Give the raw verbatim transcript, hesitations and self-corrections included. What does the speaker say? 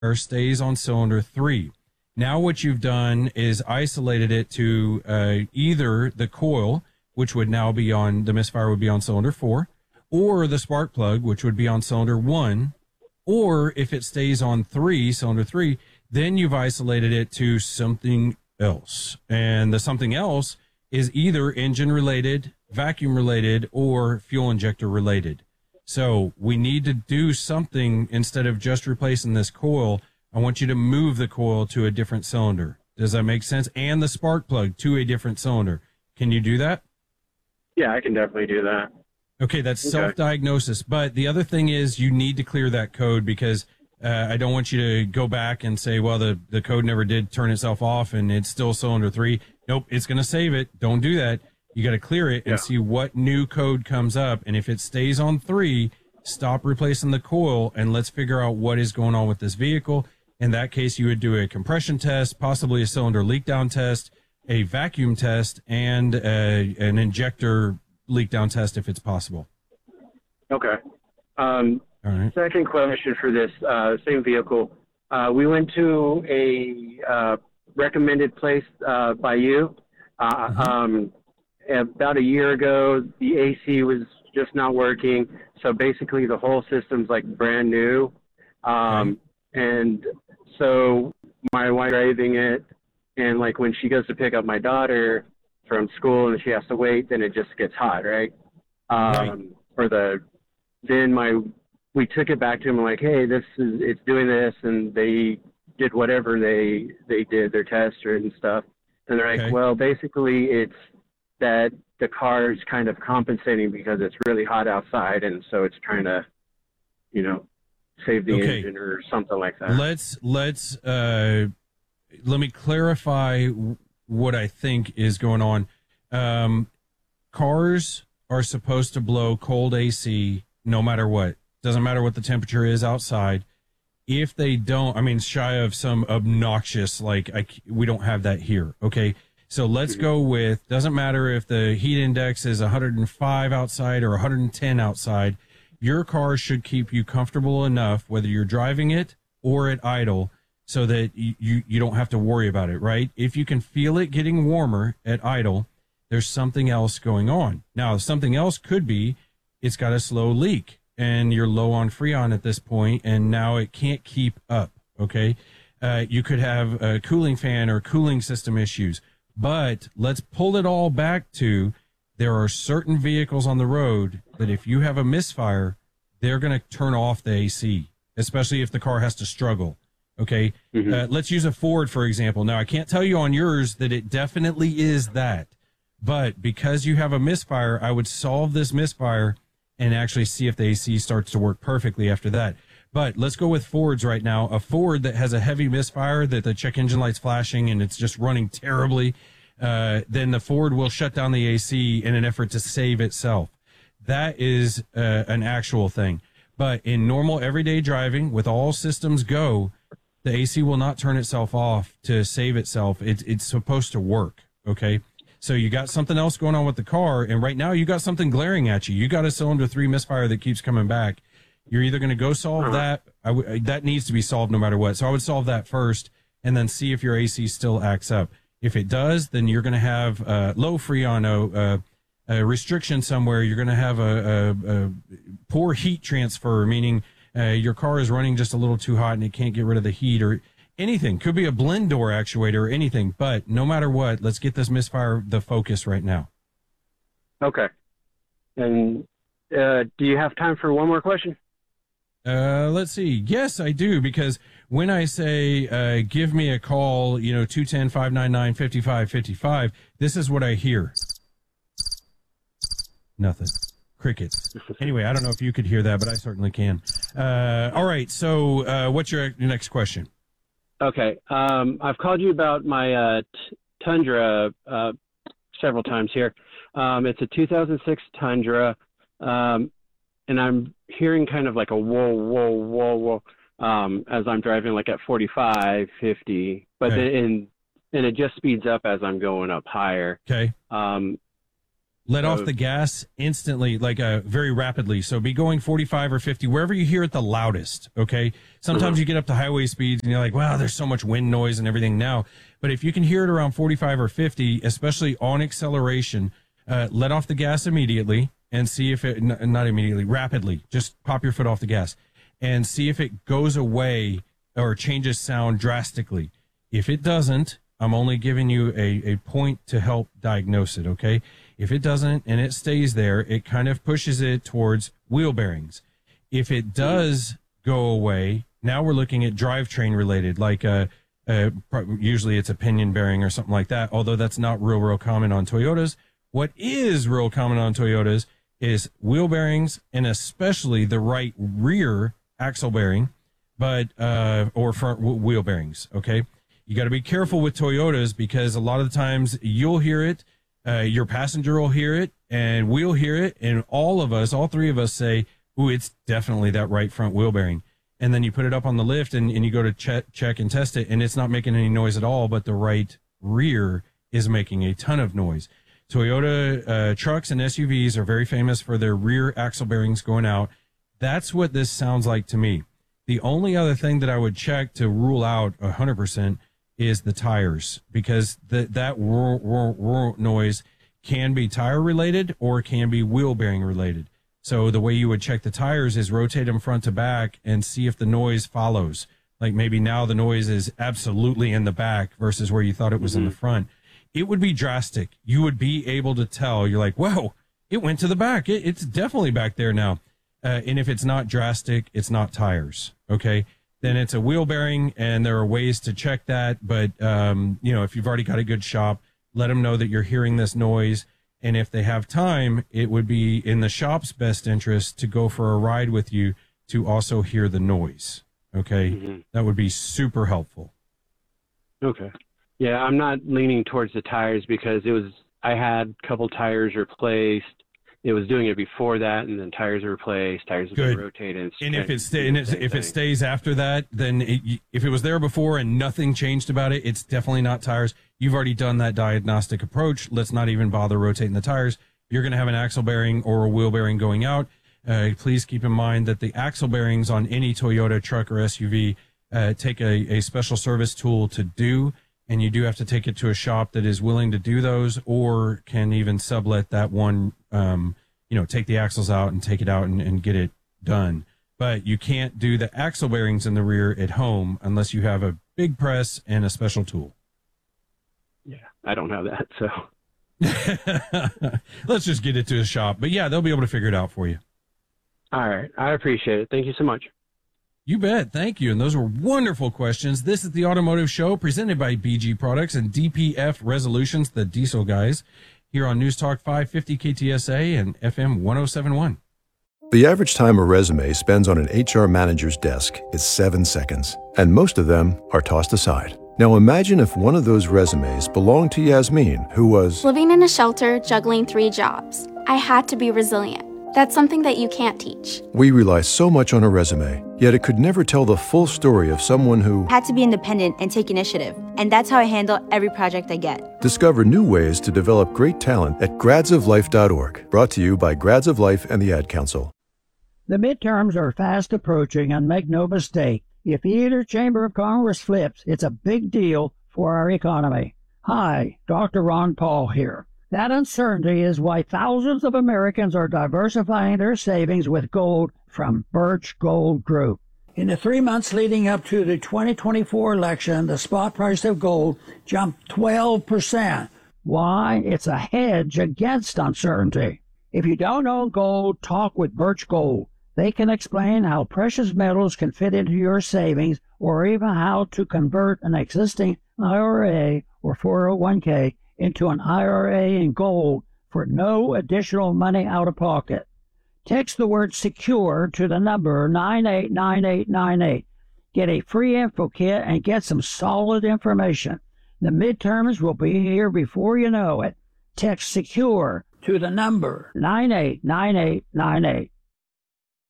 stays on cylinder three. Now what you've done is isolated it to uh, either the coil, which would now be on, the misfire would be on cylinder four, or the spark plug, which would be on cylinder one, or if it stays on three, cylinder three, then you've isolated it to something else. And the something else is either engine related, vacuum related, or fuel injector related. So we need to do something instead of just replacing this coil. I want you to move the coil to a different cylinder. Does that make sense? And the spark plug to a different cylinder. Can you do that? Yeah, I can definitely do that. Okay, that's Okay. self-diagnosis. But the other thing is you need to clear that code because uh, I don't want you to go back and say, well, the, the code never did turn itself off and it's still cylinder three. Nope, it's going to save it. Don't do that. You got to clear it and Yeah. see what new code comes up. And if it stays on three, stop replacing the coil and let's figure out what is going on with this vehicle. In that case, you would do a compression test, possibly a cylinder leak down test, a vacuum test, and a, an injector leak down test if it's possible. Okay. Um, All right. Second question for this uh, same vehicle. Uh, we went to a uh, recommended place uh, by you. Uh, Mhm. um, about a year ago, the A C was just not working. So basically the whole system's like brand new. Um, And so my wife driving it, and like when she goes to pick up my daughter from school and she has to wait, then it just gets hot, right? Um, Right. Or the, then my, we took it back to him like, hey, this is, it's doing this. And they did whatever they, they did, their test and stuff. And they're like, Okay. well, basically it's that the car is kind of compensating because it's really hot outside. And so it's trying to, you know, save the Okay. engine or something like that. Let's let's uh, let me clarify w- what I think is going on. Um, cars are supposed to blow cold A C no matter what. Doesn't matter what the temperature is outside. If they don't, I mean, shy of some obnoxious, like I, c- we don't have that here. Okay. So let's go with, doesn't matter if the heat index is one hundred five outside or one hundred ten outside. Your car should keep you comfortable enough, whether you're driving it or at idle, so that you, you, you don't have to worry about it, right? If you can feel it getting warmer at idle, there's something else going on. Now, something else could be it's got a slow leak and you're low on Freon at this point, and now it can't keep up, okay? Uh, you could have a cooling fan or cooling system issues, but let's pull it all back to there are certain vehicles on the road that if you have a misfire, they're going to turn off the A C, especially if the car has to struggle. Okay. Mhm. Uh, let's use a Ford, for example. Now, I can't tell you on yours that it definitely is that, but because you have a misfire, I would solve this misfire and actually see if the A C starts to work perfectly after that. But let's go with Fords right now. A Ford that has a heavy misfire, that the check engine light's flashing and it's just running terribly, uh, then the Ford will shut down the A C in an effort to save itself. That is uh, an actual thing. But in normal everyday driving, with all systems go, the A C will not turn itself off to save itself. It, it's supposed to work, okay? So you got something else going on with the car, and right now you got something glaring at you. You got a cylinder three misfire that keeps coming back. You're either going to go solve Uh-huh. that. I w- that needs to be solved no matter what. So I would solve that first and then see if your A C still acts up. If it does, then you're going to have uh, low Freon, a, a restriction somewhere. You're going to have a, a, a poor heat transfer, meaning uh, your car is running just a little too hot and it can't get rid of the heat, or anything. Could be a blend door actuator or anything. But no matter what, let's get this misfire the focus right now. Okay. And uh, do you have time for one more question? Uh, let's see. Yes, I do, because when I say, uh, give me a call, you know, two one zero, five nine nine, five five five five, this is what I hear. Nothing. Crickets. Anyway, I don't know if you could hear that, but I certainly can. Uh, all right. So, uh, what's your your next question? Okay. Um, I've called you about my uh, t- Tundra uh, several times here. Um, it's a two thousand six Tundra, um, and I'm hearing kind of like a whoa, whoa, whoa, whoa um, as I'm driving like at forty-five, fifty, but Okay. then and, and it just speeds up as I'm going up higher. Okay. Um, let So- off the gas instantly, like uh, very rapidly. So be going forty-five or fifty, wherever you hear it the loudest, okay? Sometimes you get up to highway speeds and you're like, wow, there's so much wind noise and everything now. But if you can hear it around forty-five or fifty, especially on acceleration, uh, let off the gas immediately and see if it, n- not immediately, rapidly, just pop your foot off the gas and see if it goes away or changes sound drastically. If it doesn't, I'm only giving you a, a point to help diagnose it, okay? If it doesn't and it stays there, it kind of pushes it towards wheel bearings. If it does go away, now we're looking at drivetrain related, like uh, uh, usually it's a pinion bearing or something like that, although that's not real, real common on Toyotas. What is real common on Toyotas is wheel bearings, and especially the right rear axle bearing, but uh, or front wheel bearings, okay? You got to be careful with Toyotas because a lot of the times you'll hear it, Uh, your passenger will hear it, and we'll hear it, and all of us, all three of us say, ooh, it's definitely that right front wheel bearing. And then you put it up on the lift, and, and you go to check, check and test it, and it's not making any noise at all, but the right rear is making a ton of noise. Toyota uh, trucks and S U Vs are very famous for their rear axle bearings going out. That's what this sounds like to me. The only other thing that I would check to rule out one hundred percent is the tires, because the, that roar, roar, roar noise can be tire related or can be wheel bearing related. So the way you would check the tires is rotate them front to back and see if the noise follows. Like maybe now the noise is absolutely in the back versus where you thought it was mm-hmm. in the front. It would be drastic. You would be able to tell. You're like, whoa, it went to the back. It, it's definitely back there now. Uh, and if it's not drastic, it's not tires. Okay. Then it's a wheel bearing, and there are ways to check that. But, um, you know, if you've already got a good shop, let them know that you're hearing this noise. And if they have time, it would be in the shop's best interest to go for a ride with you to also hear the noise. Okay. Mm-hmm. That would be super helpful. Okay. Yeah, I'm not leaning towards the tires because it was, I had a couple tires replaced. It was doing it before that, and then tires are replaced, tires have been rotated. And if it sta- and it's, if it stays after that, then it, if it was there before and nothing changed about it, it's definitely not tires. You've already done that diagnostic approach. Let's not even bother rotating the tires. You're going to have an axle bearing or a wheel bearing going out. Uh, please keep in mind that the axle bearings on any Toyota truck or S U V uh, take a, a special service tool to do, and you do have to take it to a shop that is willing to do those, or can even sublet that one, um, you know, take the axles out and take it out and, and get it done. But you can't do the axle bearings in the rear at home unless you have a big press and a special tool. Yeah, I don't have that, so. Let's just get it to a shop. But yeah, they'll be able to figure it out for you. All right. I appreciate it. Thank you so much. You bet. Thank you. And those were wonderful questions. This is the Automotive Show presented by B G Products and D P F Resolutions, the diesel guys, here on News Talk five fifty K T S A and F M one oh seven point one. The average time a resume spends on an H R manager's desk is seven seconds, and most of them are tossed aside. Now imagine if one of those resumes belonged to Yasmin, who was living in a shelter, juggling three jobs. I had to be resilient. That's something that you can't teach. We rely so much on a resume, yet it could never tell the full story of someone who had to be independent and take initiative. And that's how I handle every project I get. Discover new ways to develop great talent at grads of life dot org. Brought to you by Grads of Life and the Ad Council. The midterms are fast approaching, and make no mistake, if either chamber of Congress flips, it's a big deal for our economy. Hi, Doctor Ron Paul here. That uncertainty is why thousands of Americans are diversifying their savings with gold from Birch Gold Group. In the three months leading up to the twenty twenty-four election, the spot price of gold jumped twelve percent. Why? It's a hedge against uncertainty. If you don't own gold, talk with Birch Gold. They can explain how precious metals can fit into your savings, or even how to convert an existing I R A or four oh one k into an I R A in gold for no additional money out of pocket. Text the word SECURE to the number nine eight nine eight nine eight. Get a free info kit and get some solid information. The midterms will be here before you know it. Text SECURE to the number nine eight nine eight nine eight.